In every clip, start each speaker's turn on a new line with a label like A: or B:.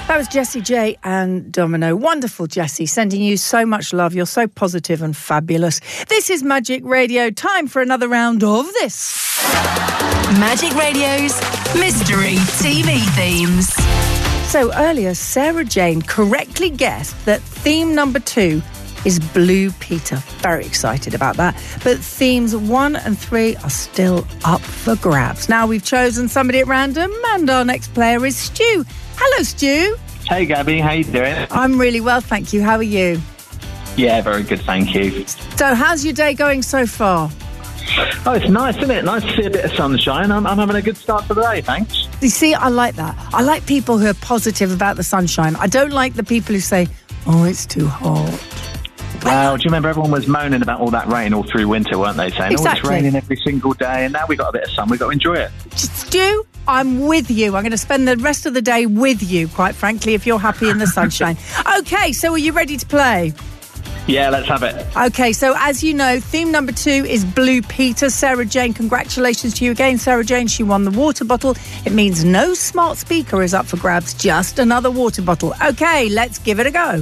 A: That was Jessie J and Domino. Wonderful, Jessie. Sending you so much love. You're so positive and fabulous. This is Magic Radio. Time for another round of this.
B: Magic Radio's Mystery TV Themes.
A: So earlier, Sarah Jane correctly guessed that theme number 2 is Blue Peter. Very excited about that. But themes 1 and 3 are still up for grabs. Now we've chosen somebody at random, and our next player is Stu. Hello, Stu.
C: Hey, Gabby. How you doing?
A: I'm really well, thank you. How are you?
C: Yeah, very good, thank you.
A: So how's your day going so far?
C: Oh, it's nice, isn't it? Nice to see a bit of sunshine. I'm having a good start to the day, thanks.
A: You see, I like that. I like people who are positive about the sunshine. I don't like the people who say, oh, it's too hot.
C: Well, do you remember everyone was moaning about all that rain all through winter, weren't they? Saying,
A: exactly.
C: Oh, it's raining every single day, and now we've got a bit of sun. We've got to enjoy it.
A: Stu, I'm with you. I'm going to spend the rest of the day with you, quite frankly, if you're happy in the sunshine. Okay, so are you ready to play?
C: Yeah, let's have it.
A: Okay, so as you know, theme number 2 is Blue Peter. Sarah Jane, congratulations to you again. Sarah Jane, she won the water bottle. It means no smart speaker is up for grabs, just another water bottle. Okay, let's give it a go.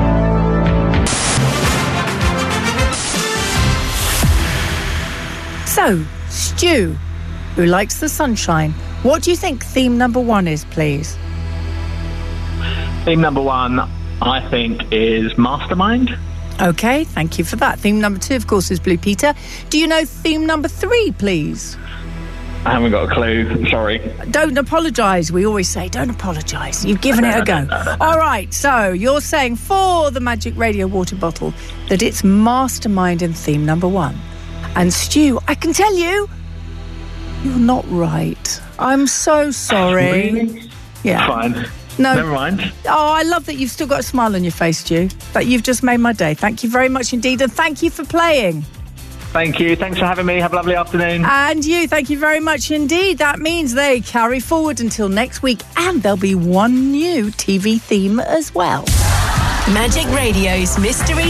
A: So, Stu, who likes the sunshine, what do you think theme number 1 is, please?
C: Theme number 1, I think, is Mastermind.
A: Okay, thank you for that. Theme number 2, of course, is Blue Peter. Do you know theme number 3, please?
C: I haven't got a clue. Sorry.
A: Don't apologise. We always say, don't apologise. You've given it a go. All right, so you're saying for the Magic Radio water bottle that it's Mastermind in theme number 1. And Stu, I can tell you, you're not right. I'm so sorry.
C: Really?
A: Yeah.
C: Fine.
A: No.
C: Never mind.
A: Oh, I love that you've still got a smile on your face, Stu. But you've just made my day. Thank you very much indeed, and thank you for playing.
C: Thank you. Thanks for having me. Have a lovely afternoon.
A: And you, thank you very much indeed. That means they carry forward until next week, and there'll be one new TV theme as well.
B: Magic Radio's Mystery